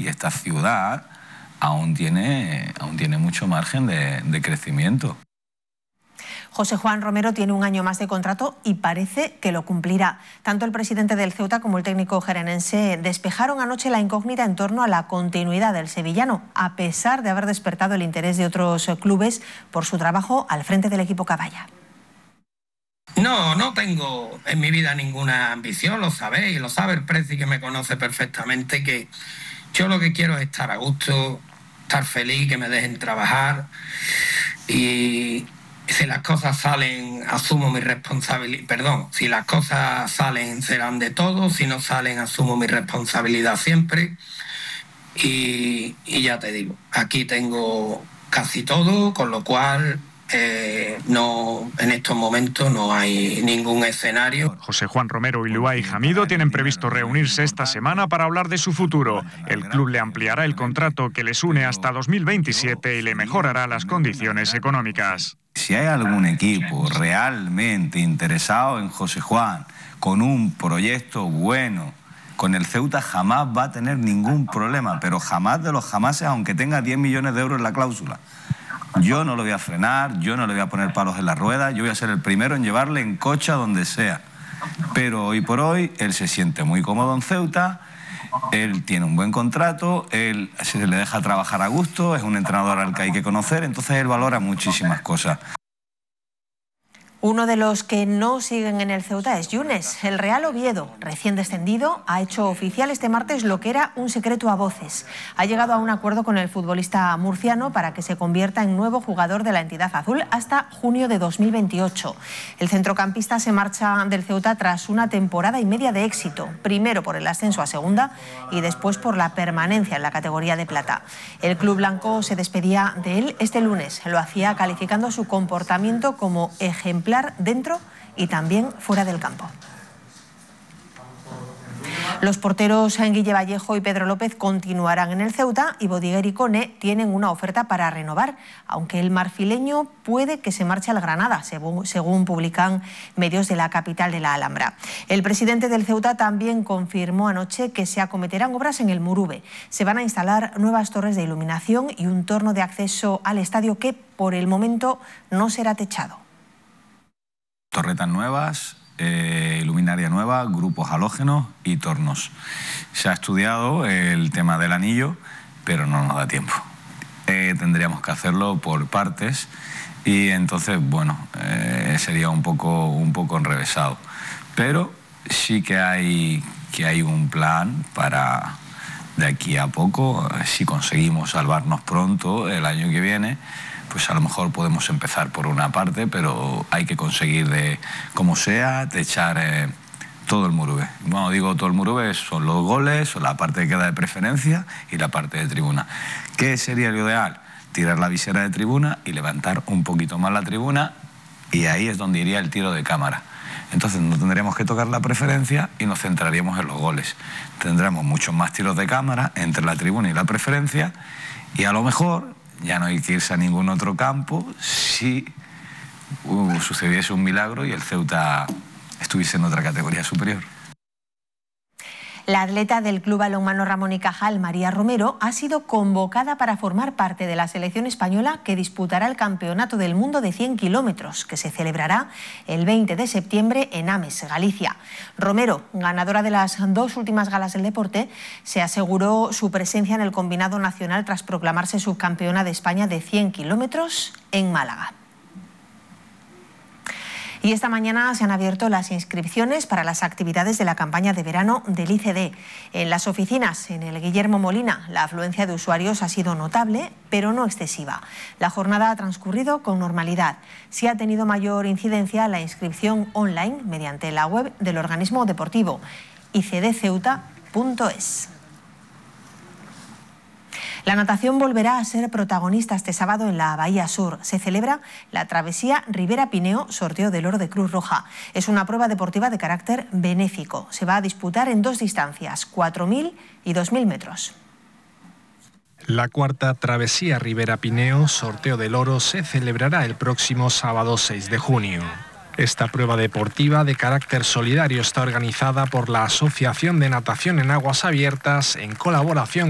esta ciudad aún tiene mucho margen de crecimiento. José Juan Romero tiene un año más de contrato y parece que lo cumplirá. Tanto el presidente del Ceuta como el técnico jiennense despejaron anoche la incógnita en torno a la continuidad del sevillano, a pesar de haber despertado el interés de otros clubes por su trabajo al frente del equipo caballa. No tengo en mi vida ninguna ambición, lo sabéis, lo sabe el Prezi, que me conoce perfectamente, que yo lo que quiero es estar a gusto, estar feliz, que me dejen trabajar, y si las cosas salen, asumo mi responsabilidad. Perdón, si las cosas salen, serán de todos. Si no salen, asumo mi responsabilidad siempre. Y ya te digo, aquí tengo casi todo, con lo cual no, en estos momentos no hay ningún escenario. José Juan Romero y Luay Jamido tienen previsto reunirse esta semana para hablar de su futuro. El club le ampliará el contrato que les une hasta 2027 y le mejorará las condiciones económicas. Si hay algún equipo realmente interesado en José Juan, con un proyecto bueno, con el Ceuta jamás va a tener ningún problema, pero jamás de los jamases, aunque tenga 10 millones de euros en la cláusula. Yo no lo voy a frenar, yo no le voy a poner palos en la rueda, yo voy a ser el primero en llevarle en coche a donde sea. Pero hoy por hoy, él se siente muy cómodo en Ceuta, él tiene un buen contrato, él se le deja trabajar a gusto, es un entrenador al que hay que conocer, entonces él valora muchísimas cosas. Uno de los que no siguen en el Ceuta es Younes. El Real Oviedo, recién descendido, ha hecho oficial este martes lo que era un secreto a voces. Ha llegado a un acuerdo con el futbolista murciano para que se convierta en nuevo jugador de la entidad azul hasta junio de 2028. El centrocampista se marcha del Ceuta tras una temporada y media de éxito, primero por el ascenso a segunda y después por la permanencia en la categoría de plata. El club blanco se despedía de él este lunes. Lo hacía calificando su comportamiento como ejemplar dentro y también fuera del campo. Los porteros Guille Vallejo y Pedro López continuarán en el Ceuta y Bodiguer y Cone tienen una oferta para renovar, aunque el marfileño puede que se marche al Granada, según publican medios de la capital de la Alhambra. El presidente del Ceuta también confirmó anoche que se acometerán obras en el Murube. Se van a instalar nuevas torres de iluminación y un torno de acceso al estadio que por el momento no será techado. Torretas nuevas, luminaria nueva, grupos halógenos y tornos. Se ha estudiado el tema del anillo, pero no nos da tiempo. Tendríamos que hacerlo por partes y entonces, bueno, sería un poco enrevesado. Pero sí que hay un plan para de aquí a poco, si conseguimos salvarnos pronto el año que viene, pues a lo mejor podemos empezar por una parte, pero hay que conseguir de como sea techar todo el Murube. Bueno, digo todo el Murube, son los goles, son la parte que queda de preferencia y la parte de tribuna. ¿Qué sería lo ideal? Tirar la visera de tribuna y levantar un poquito más la tribuna y ahí es donde iría el tiro de cámara. Entonces no tendríamos que tocar la preferencia y nos centraríamos en los goles. Tendremos muchos más tiros de cámara entre la tribuna y la preferencia y a lo mejor ya no hay que irse a ningún otro campo si sucediese un milagro y el Ceuta estuviese en otra categoría superior. La atleta del Club Balonmano Ramón y Cajal, María Romero, ha sido convocada para formar parte de la selección española que disputará el Campeonato del Mundo de 100 kilómetros, que se celebrará el 20 de septiembre en Ames, Galicia. Romero, ganadora de las 2 últimas galas del deporte, se aseguró su presencia en el combinado nacional tras proclamarse subcampeona de España de 100 kilómetros en Málaga. Y esta mañana se han abierto las inscripciones para las actividades de la campaña de verano del ICD. En las oficinas, en el Guillermo Molina, la afluencia de usuarios ha sido notable, pero no excesiva. La jornada ha transcurrido con normalidad. Sí ha tenido mayor incidencia la inscripción online mediante la web del organismo deportivo, icdceuta.es. La natación volverá a ser protagonista este sábado en la Bahía Sur. Se celebra la travesía Ribera Pineo, sorteo del oro de Cruz Roja. Es una prueba deportiva de carácter benéfico. Se va a disputar en 2 distancias, 4.000 y 2.000 metros. La cuarta travesía Ribera Pineo, sorteo del oro, se celebrará el próximo sábado 6 de junio. Esta prueba deportiva de carácter solidario está organizada por la Asociación de Natación en Aguas Abiertas en colaboración